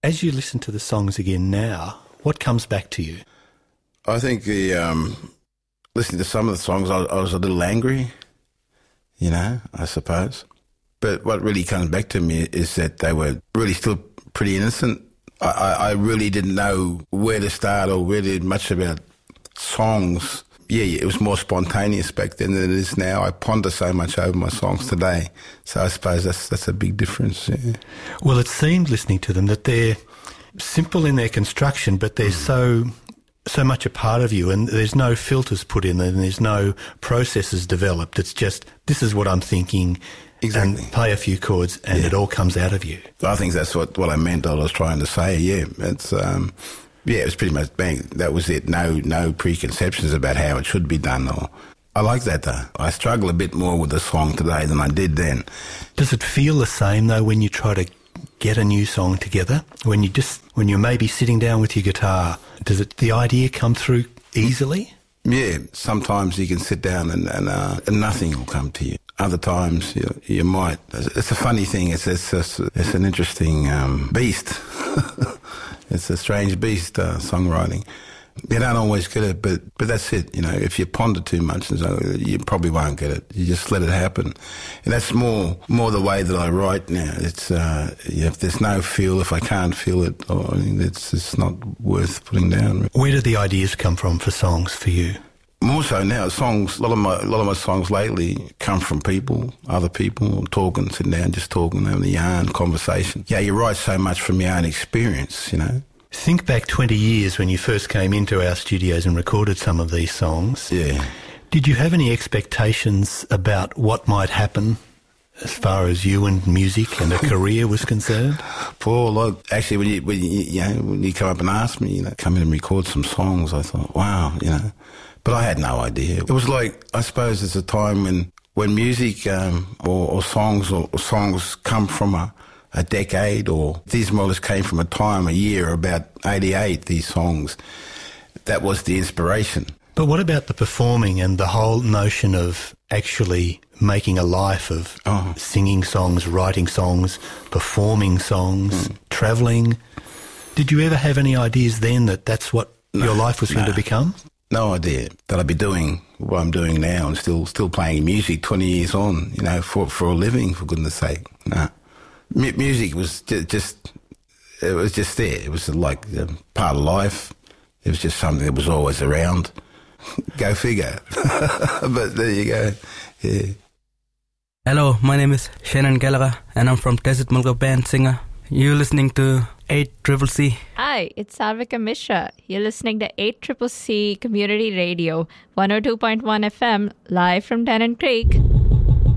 As you listen to the songs again now, what comes back to you? I think listening to some of the songs, I was a little angry, I suppose. But what really comes back to me is that they were really still pretty innocent. I really didn't know where to start or really much about songs. Yeah, it was more spontaneous back then than it is now. I ponder so much over my songs today. So I suppose that's a big difference. Yeah. Well, it seemed, listening to them, that they're simple in their construction, but they're so much a part of you, and there's no filters put in them, and there's no processes developed. It's just, this is what I'm thinking. Exactly. And play a few chords and it all comes out of you. I think that's what I meant, what I was trying to say, yeah. It's, it was pretty much bang. That was it. No preconceptions about how it should be done. I like that, though. I struggle a bit more with the song today than I did then. Does it feel the same, though, when you try to get a new song together? When you're maybe sitting down with your guitar, does the idea come through easily? Yeah, sometimes you can sit down and nothing will come to you. Other times you might. It's a funny thing. It's an interesting beast. It's a strange beast, songwriting. You don't always get it, but that's it. If you ponder too much, you probably won't get it. You just let it happen. And that's more the way that I write now. It's if there's no feel, if I can't feel it, it's not worth putting down. Where do the ideas come from for songs for you? More so now, songs. A lot of my songs lately come from other people, sitting down, just talking, having a yarn, conversation. Yeah, you write so much from your own experience, Think back 20 years when you first came into our studios and recorded some of these songs. Yeah. Did you have any expectations about what might happen as far as you and music and a career was concerned? Paul, actually, when you come up and ask me, come in and record some songs, I thought, wow, But I had no idea. It was like, I suppose it's a time when music or songs come from a decade, or these more or less came from a year, about 88, these songs. That was the inspiration. But what about the performing and the whole notion of actually making a life of singing songs, writing songs, performing songs, travelling? Did you ever have any ideas then that that's what your life was going to become? No idea that I'd be doing what I'm doing now and still playing music 20 years on, for a living, for goodness sake. No. Music was just there. It was like part of life. It was just something that was always around. Go figure. But there you go. Yeah. Hello, my name is Shannon Gallagher and I'm from Desert Mulga Band singer. You're listening to 8CCC. Hi, it's Sarvika Mishra. You're listening to 8CCC Community Radio, 102.1 FM, live from Tennant Creek.